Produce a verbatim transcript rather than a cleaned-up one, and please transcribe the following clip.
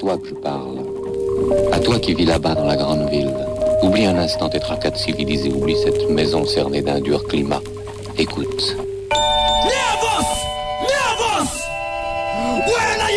toi que je parle. À toi qui vis là-bas dans la grande ville. Oublie un instant tes tracas de civilisé, oublie cette maison cernée d'un dur climat. Écoute.